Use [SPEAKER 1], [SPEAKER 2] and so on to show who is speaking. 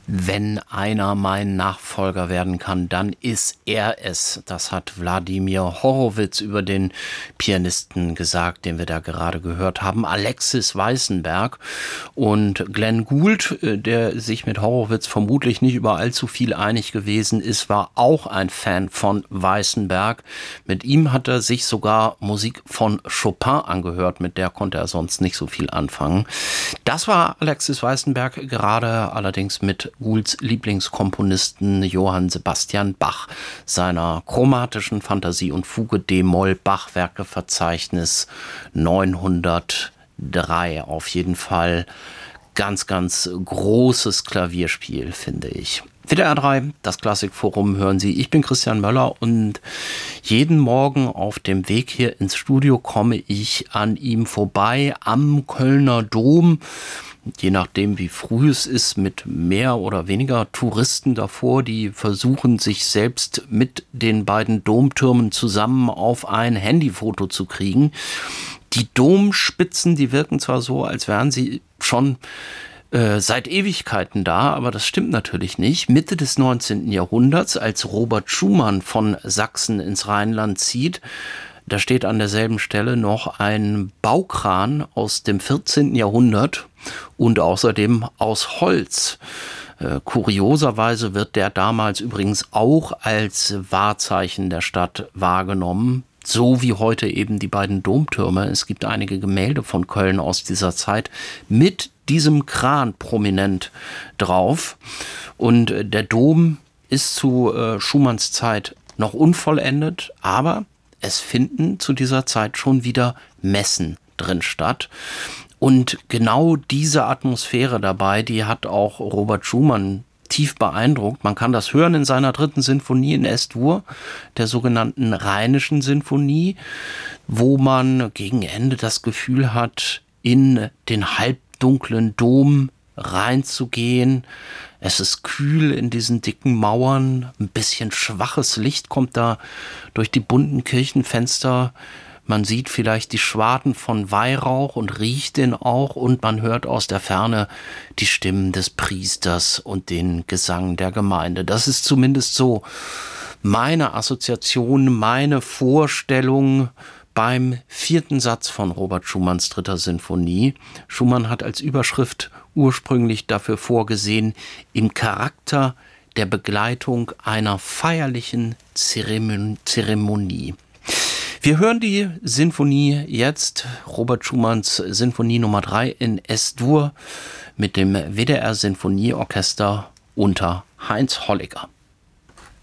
[SPEAKER 1] Wenn einer mein Nachfolger werden kann, dann ist er es. Das hat Wladimir Horowitz über den Pianisten gesagt, den wir da gerade gehört haben, Alexis Weissenberg. Und Glenn Gould, der sich mit Horowitz vermutlich nicht über allzu viel einig gewesen ist, war auch ein Fan von Weissenberg. Mit ihm hat er sich sogar Musik von Chopin angehört, mit der konnte er sonst nicht so viel anfangen. Das war Alexis Weissenberg, gerade allerdings mit Goulds Lieblingskomponisten Johann Sebastian Bach, seiner chromatischen Fantasie und Fuge d-Moll Bachwerkeverzeichnis 903. Auf jeden Fall ganz, ganz großes Klavierspiel, finde ich. WDR 3, das Klassikforum hören Sie. Ich bin Christian Möller und jeden Morgen auf dem Weg hier ins Studio komme ich an ihm vorbei am Kölner Dom. Je nachdem, wie früh es ist, mit mehr oder weniger Touristen davor, die versuchen, sich selbst mit den beiden Domtürmen zusammen auf ein Handyfoto zu kriegen. Die Domspitzen, die wirken zwar so, als wären sie schon seit Ewigkeiten da, aber das stimmt natürlich nicht. Mitte des 19. Jahrhunderts, als Robert Schumann von Sachsen ins Rheinland zieht, da steht an derselben Stelle noch ein Baukran aus dem 14. Jahrhundert und außerdem aus Holz. Kurioserweise wird der damals übrigens auch als Wahrzeichen der Stadt wahrgenommen. So wie heute eben die beiden Domtürme. Es gibt einige Gemälde von Köln aus dieser Zeit mit diesem Kran prominent drauf. Und der Dom ist zu Schumanns Zeit noch unvollendet, aber es finden zu dieser Zeit schon wieder Messen drin statt. Und genau diese Atmosphäre dabei, die hat auch Robert Schumann tief beeindruckt. Man kann das hören in seiner 3. Sinfonie in S-Dur, der sogenannten Rheinischen Sinfonie, wo man gegen Ende das Gefühl hat, in den halbdunklen Dom reinzugehen. Es ist kühl in diesen dicken Mauern, ein bisschen schwaches Licht kommt da durch die bunten Kirchenfenster. Man sieht vielleicht die Schwaden von Weihrauch und riecht den auch und man hört aus der Ferne die Stimmen des Priesters und den Gesang der Gemeinde. Das ist zumindest so meine Assoziation, meine Vorstellung beim 4. Satz von Robert Schumanns 3. Sinfonie. Schumann hat als Überschrift ursprünglich dafür vorgesehen, im Charakter der Begleitung einer feierlichen Zeremonie. Wir hören die Sinfonie jetzt, Robert Schumanns Sinfonie Nummer 3 in S-Dur mit dem WDR Sinfonieorchester unter Heinz Holliger.